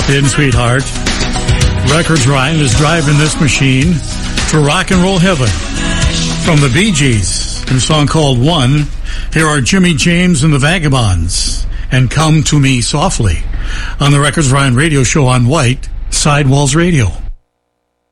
in Sweetheart. Records Ryan is driving this machine to rock and roll heaven. From the Bee Gees, in a song called One, here are Jimmy James and the Vagabonds and Come to Me Softly on the Records Ryan radio show on White Sidewalls Radio.